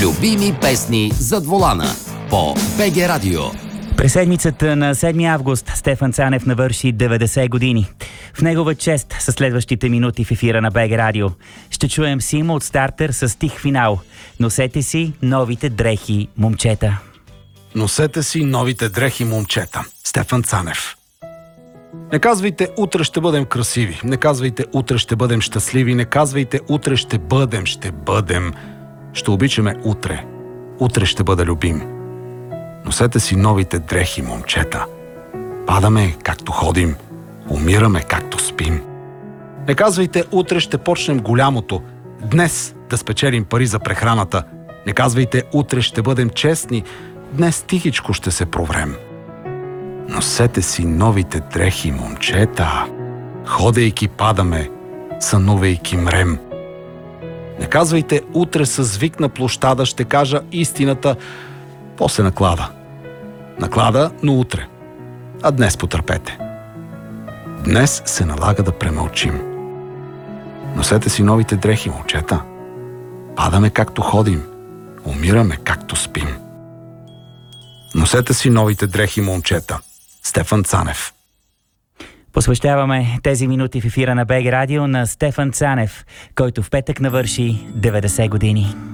Любими песни зад волана по БГ Радио. През седмицата на 7 август Стефан Цанев навърши 90 години. В негова чест са следващите минути в ефира на БГ Радио. Ще чуем Симо от Стартер с тих финал. Носете си новите дрехи, момчета. Носете си новите дрехи, момчета. Стефан Цанев. Не казвайте утре ще бъдем красиви. Не казвайте утре ще бъдем щастливи. Не казвайте утре ще бъдем. Ще обичаме утре. Утре ще бъда любим. Носете си новите дрехи, момчета. Падаме както ходим. Умираме както спим. Не казвайте утре ще почнем голямото. Днес да спечелим пари за прехраната. Не казвайте утре ще бъдем честни. Днес тихичко ще се проврем. Носете си новите дрехи, момчета. Ходейки падаме, сънувайки мрем. Не казвайте утре с звик на площада ще кажа истината, после наклада. Наклада, но утре. А днес потърпете. Днес се налага да премълчим. Носете си новите дрехи, момчета. Падаме както ходим, умираме както спим. Носете си новите дрехи, момчета. Стефан Цанев. Посвещаваме тези минути в ефира на БГ Радио на Стефан Цанев, който в петък навърши 90 години.